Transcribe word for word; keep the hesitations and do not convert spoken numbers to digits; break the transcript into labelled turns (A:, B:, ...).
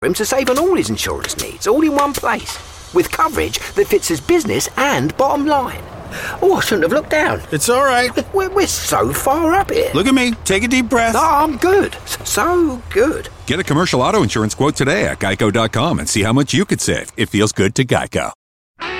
A: him to save on all his insurance needs, all in one place, with coverage that fits his business and bottom line. Oh, I shouldn't have looked down.
B: It's all right.
A: We're, we're so far up here.
B: Look at me. Take a deep breath.
A: No, I'm good. So good.
C: Get a commercial auto insurance quote today at geico dot com and see how much you could save. It feels good to Geico.